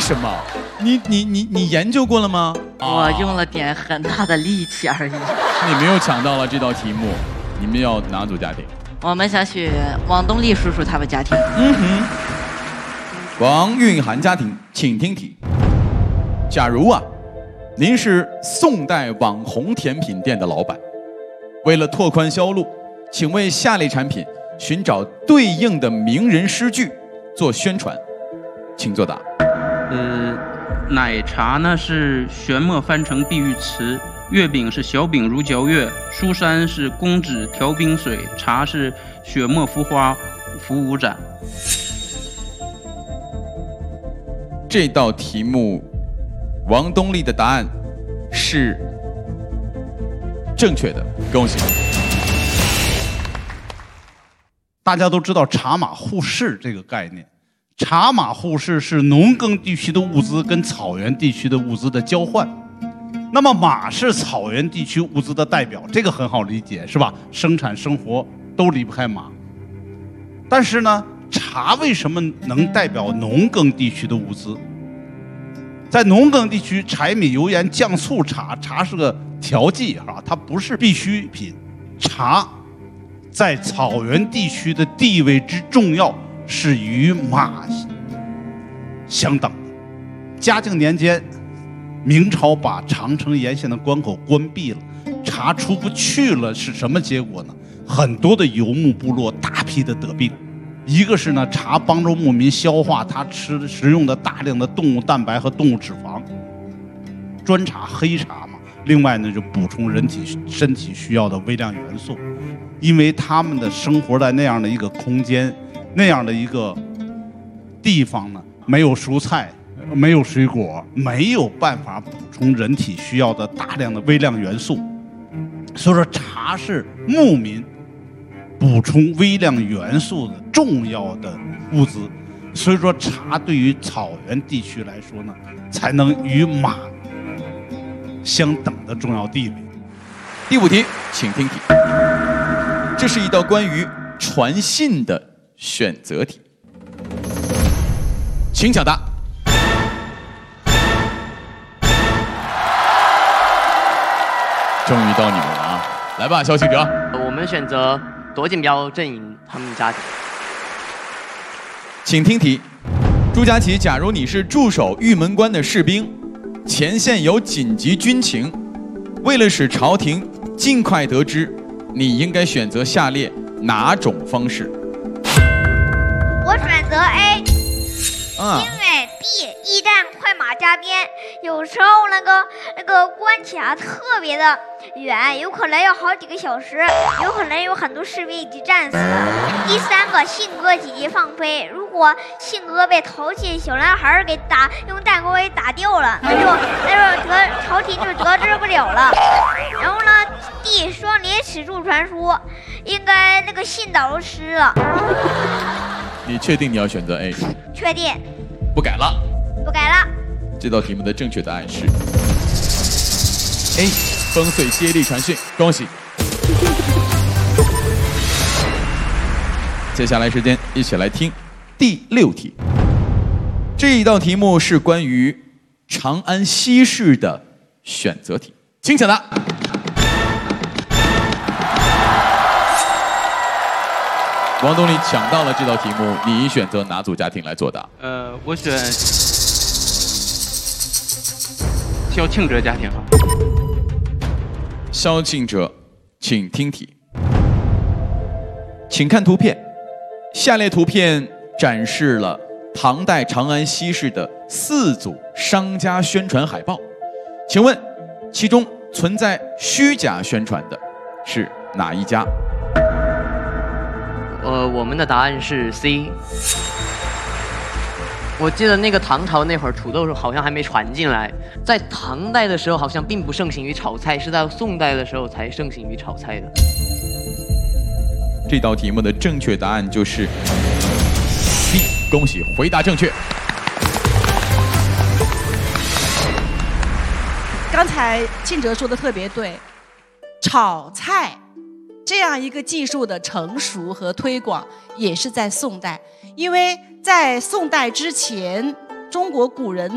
什么？你研究过了吗？ 我用了点很大的力气而已。 你没有抢到了这道题目，你们要哪组家庭？ 我们想选王东丽叔叔他们家庭。 王蕴涵家庭，请听题。假如您是宋代网红甜品店的老板，为了拓宽销路，请为下列产品寻找对应的名人诗句做宣传，请作答。 奶茶呢是玄墨翻成碧玉池，月饼是小饼如嚼月，书山是公子调冰水，茶是雪墨浮花浮舞盏。 这道题目，王东丽的答案是正确的，恭喜！ 大家都知道茶马互市这个概念，茶马互市是农耕地区的物资跟草原地区的物资的交换。那么马是草原地区物资的代表，这个很好理解，是吧？生产生活都离不开马。但是呢，茶为什么能代表农耕地区的物资？在农耕地区，柴米油盐酱醋茶，茶是个调剂它不是必需品。茶在草原地区的地位之重要是与马相等的。嘉靖年间，明朝把长城沿线的关口关闭了，茶出不去了，是什么结果呢？很多的游牧部落大批的得病。一个是呢，茶帮助牧民消化他食用的大量的动物蛋白和动物脂肪，砖茶、黑茶嘛。另外呢，就补充身体需要的微量元素，因为他们的生活在那样的一个空间，那样的一个地方呢，没有蔬菜，没有水果，没有办法补充人体需要的大量的微量元素。所以说，茶是牧民补充微量元素的重要的物资，所以说茶对于草原地区来说呢，才能与马相等的重要地位。 第5题，请听题。这是一道关于传信的选择题，请抢答。终于到你们了来吧，小请者。 我们选择夺锦标阵营他们家庭。 请听题。朱佳琪，假如你是驻守玉门关的士兵，前线有紧急军情，为了使朝廷尽快得知，你应该选择下列哪种方式？ 我选择 A，因为 B 驿站快马加鞭，有时候那个关卡特别的远，有可能要好几个小时，有可能有很多士兵已经战死了。第3个，信鸽紧急放飞，如果信鸽被淘气小男孩给用弹弓给打掉了，那就朝廷就得知不了了。然后呢 ，D 双联史柱传书，应该那个信早就湿了。 你确定你要选择 A？ 确定。 不改了。 不改了。 这道题目的正确答案是 A， 风遂接力传讯，恭喜。接下来时间一起来听第6题。这一道题目是关于长安西市的选择题，请抢答。王东丽抢到了这道题目，你选择哪组家庭来作答？ 我选萧庆哲家庭。 萧庆哲，请听题。请看图片，下列图片展示了唐代长安西市的4组商家宣传海报，请问其中存在虚假宣传的是哪一家？ 我们的答案是 C。我记得那个唐朝那会儿土豆好像还没传进来，在唐代的时候好像并不盛行于炒菜，是在宋代的时候才盛行于炒菜的。 这道题目的正确答案就是 B， 恭喜回答正确。 刚才庆哲说的特别对，炒菜这样一个技术的成熟和推广也是在宋代，因为在宋代之前，中国古人